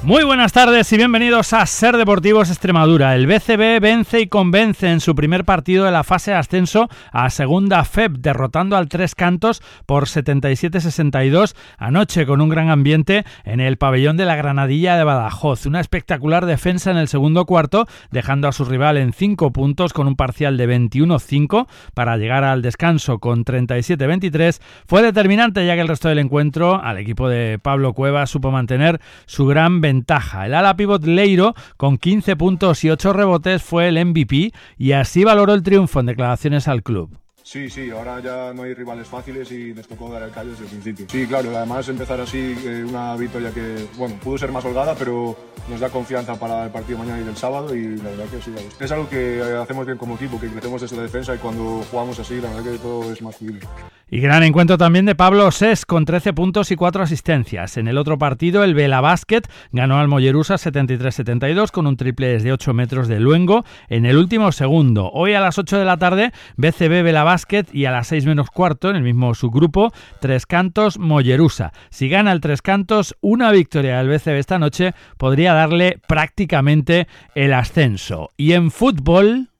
Muy buenas tardes y bienvenidos a Ser Deportivos Extremadura. El BCB vence y convence en su primer partido de la fase de ascenso a Segunda FEP, derrotando al Tres Cantos por 77-62 anoche con un gran ambiente en el pabellón de la Granadilla de Badajoz. Una espectacular defensa en el segundo cuarto, dejando a su rival en 5 puntos con un parcial de 21-5 para llegar al descanso con 37-23. Fue determinante ya que el resto del encuentro al equipo de Pablo Cuevas supo mantener su gran ventaja. El ala pívot Leiro, con 15 puntos y 8 rebotes, fue el MVP y así valoró el triunfo en declaraciones al club. Sí, ahora ya no hay rivales fáciles y nos tocó dar el callo desde el principio. Sí, claro, además empezar así, una victoria que, bueno, pudo ser más holgada, pero nos da confianza para el partido mañana y del sábado y la verdad que sí, es algo que hacemos bien como equipo, que crecemos desde la defensa y cuando jugamos así, la verdad que todo es más fluido. Y gran encuentro también de Pablo Sés con 13 puntos y 4 asistencias. En el otro partido, el Vela Basket ganó al Mollerusa 73-72 con un triple desde 8 metros de luengo en el último segundo. Hoy a las 8 de la tarde, BCB Vela Basket y a las 6 menos cuarto, en el mismo subgrupo, Tres Cantos Mollerusa. Si gana el Tres Cantos, una victoria del BCB esta noche podría darle prácticamente el ascenso. Y en fútbol...